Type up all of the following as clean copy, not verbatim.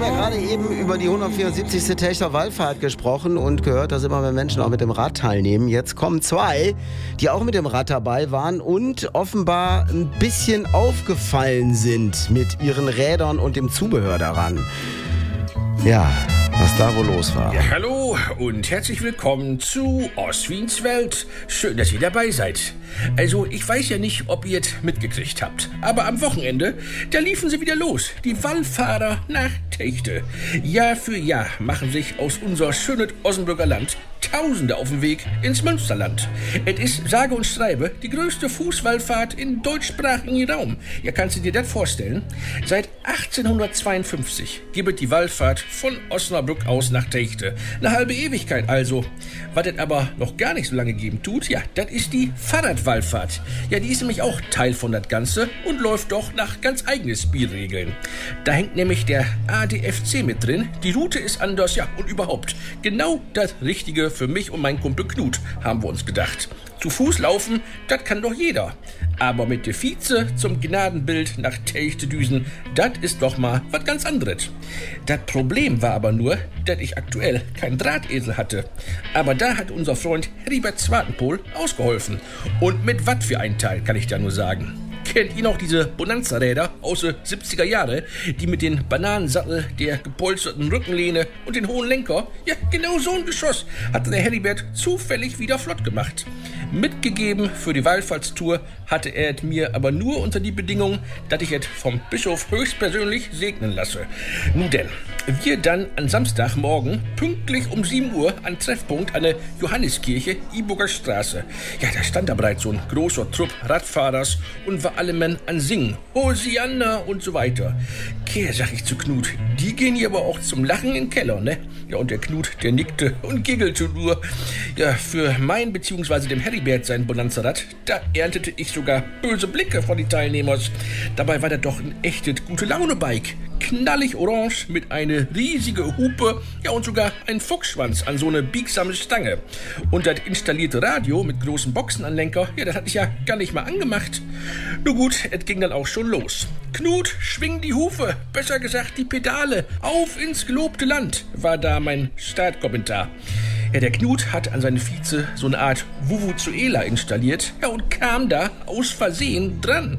ja gerade eben über die 174. Techter Wallfahrt gesprochen und gehört, dass immer mehr Menschen auch mit dem Rad teilnehmen. Jetzt kommen zwei, die auch mit dem Rad dabei waren und offenbar ein bisschen aufgefallen sind mit ihren Rädern und dem Zubehör daran. Ja, was da wohl los war. Ja, hallo und herzlich willkommen zu Oswins Welt. Schön, dass ihr dabei seid. Also, ich weiß ja nicht, ob ihr es mitgekriegt habt, aber am Wochenende, da liefen sie wieder los, die Wallfahrer nach Techte. Jahr für Jahr machen sich aus unser schönes Osnabrücker Land Tausende auf dem Weg ins Münsterland. Es ist, sage und schreibe, die größte Fußwallfahrt im deutschsprachigen Raum. Ja, kannst du dir das vorstellen? Seit 1852 gibt die Wallfahrt von Osnabrück aus nach Techte. Eine halbe Ewigkeit also. Was es aber noch gar nicht so lange geben tut, ja, das ist die Fahrradwallfahrt. Ja, die ist nämlich auch Teil von das Ganze und läuft doch nach ganz eigenen Spielregeln. Da hängt nämlich der ADFC mit drin. Die Route ist anders, ja, und überhaupt genau das Richtige für mich und meinen Kumpel Knut, haben wir uns gedacht. Zu Fuß laufen, das kann doch jeder. Aber mit der Vize zum Gnadenbild nach Techte düsen, das ist doch mal was ganz anderes. Das Problem war aber nur, dass ich aktuell keinen Drahtesel hatte. Aber da hat unser Freund Heribert Zwartenpol ausgeholfen. Und mit was für ein Teil, kann ich da nur sagen. Kennt ihr noch diese Bonanza-Räder aus den 70er Jahre, die mit den Bananensattel, der gepolsterten Rückenlehne und den hohen Lenker? Ja, genau so ein Geschoss hatte der Heribert zufällig wieder flott gemacht. Mitgegeben für die Wallfahrtstour hatte er es mir aber nur unter die Bedingung, dass ich es vom Bischof höchstpersönlich segnen lasse. Nun denn, wir dann am Samstagmorgen pünktlich um 7 Uhr an Treffpunkt an der Johanneskirche, Iburger Straße. Ja, da stand da bereits so ein großer Trupp Radfahrers und war alle Mann an Singen, Hosianna und so weiter. Kehr, sag ich zu Knut, die gehen hier aber auch zum Lachen in den Keller, ne? Ja, und der Knut, der nickte und giggelte nur. Ja, für mein bzw. dem Heribert sein Bonanza-Rad, da erntete ich sogar böse Blicke von den Teilnehmers. Dabei war das doch ein echtes Gute-Laune-Bike. Knallig orange mit einer riesige Hupe, ja und sogar ein Fuchsschwanz an so eine biegsame Stange. Und das installierte Radio mit großen Boxenanlenker, ja, das hatte ich ja gar nicht mal angemacht. Nur gut, es ging dann auch schon los. Knut, schwing die Hufe, besser gesagt die Pedale, auf ins gelobte Land, war da mein Startkommentar. Ja, der Knut hat an seine Vize so eine Art Vuvuzuela installiert, ja, und kam da aus Versehen dran.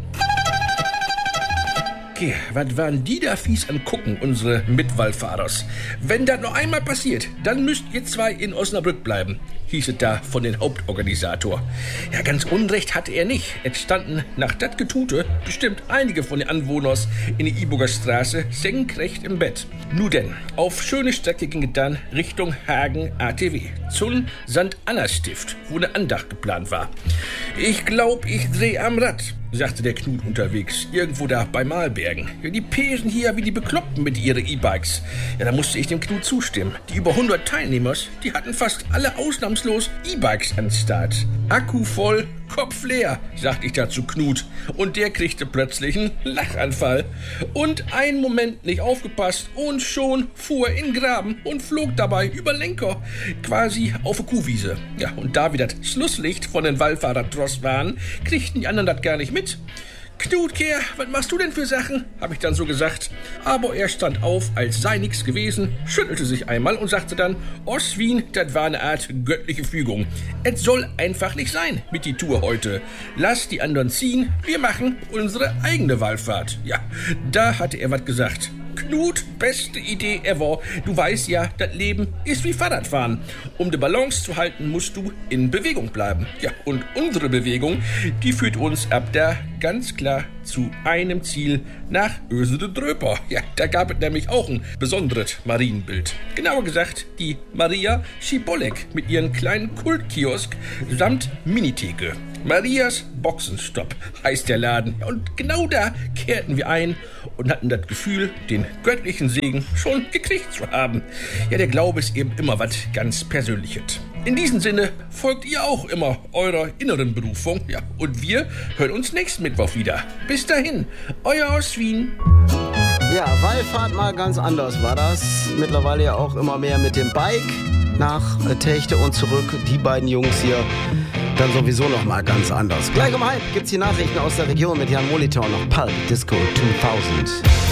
Okay, was waren die da fies angucken, unsere Mitwallfahrers? Wenn das noch einmal passiert, dann müsst ihr zwei in Osnabrück bleiben, hieß es da von den Hauptorganisator. Ja, ganz Unrecht hatte er nicht. Es standen nach dat Getute bestimmt einige von den Anwohners in der Iburger Straße senkrecht im Bett. Nun denn, auf schöne Strecke ging es dann Richtung Hagen ATW, zum St. Anna Stift, wo eine Andacht geplant war. Ich glaub, ich dreh am Rad, sagte der Knut unterwegs, irgendwo da bei Mahlbergen. Ja, die pesen hier wie die Bekloppten mit ihren E-Bikes. Ja, da musste ich dem Knut zustimmen. Die über 100 Teilnehmers, die hatten fast alle ausnahmslos E-Bikes an Start. Akku voll, Kopf leer, sagte ich da zu Knut. Und der kriegte plötzlich einen Lachanfall. Und einen Moment nicht aufgepasst und schon fuhr er in den Graben und flog dabei über Lenker, quasi auf eine Kuhwiese. Ja, und da wir das Schlusslicht von den Wallfahrertross waren, kriegten die anderen das gar nicht mit. Knut, Kehr, was machst du denn für Sachen? Habe ich dann so gesagt. Aber er stand auf, als sei nichts gewesen, schüttelte sich einmal und sagte dann, Oswin, das war eine Art göttliche Fügung. Es soll einfach nicht sein mit die Tour heute. Lass die anderen ziehen, wir machen unsere eigene Wallfahrt. Ja, da hatte er was gesagt. Knut, beste Idee ever. Du weißt ja, das Leben ist wie Fahrradfahren. Um die Balance zu halten, musst du in Bewegung bleiben. Ja, und unsere Bewegung, die führt uns ab da ganz klar zu einem Ziel, nach Ösede-Dröper. Ja, da gab es nämlich auch ein besonderes Marienbild. Genauer gesagt, die Maria Schibolek mit ihrem kleinen Kultkiosk samt Minitheke. Marias Boxenstopp heißt der Laden. Und genau da kehrten wir ein und hatten das Gefühl, den göttlichen Segen schon gekriegt zu haben. Ja, der Glaube ist eben immer was ganz Persönliches. In diesem Sinne folgt ihr auch immer eurer inneren Berufung. Ja, und wir hören uns nächsten Mittwoch wieder. Bis dahin, euer Oswin. Ja, Wallfahrt mal ganz anders war das. Mittlerweile ja auch immer mehr mit dem Bike nach Techte und zurück. Die beiden Jungs hier dann sowieso noch mal ganz anders. Gleich um 1:30 gibt's die Nachrichten aus der Region mit Jan Molitor noch Pulp Disco 2000.